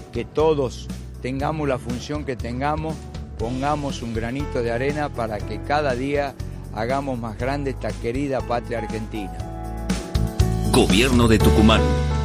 que todos tengamos la función que tengamos, pongamos un granito de arena para que cada día hagamos más grande esta querida patria argentina. Gobierno de Tucumán.